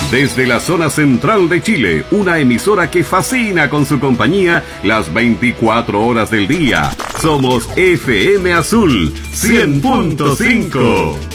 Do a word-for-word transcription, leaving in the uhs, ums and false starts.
Desde la zona central de Chile, una emisora que fascina con su compañía las veinticuatro horas del día. Somos F M Azul cien punto cinco.